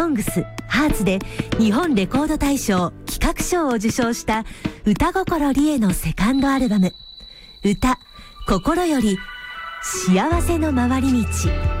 ソングスハーツで日本レコード大賞企画賞を受賞した歌心理恵のセカンドアルバム、歌心より幸せの回り道。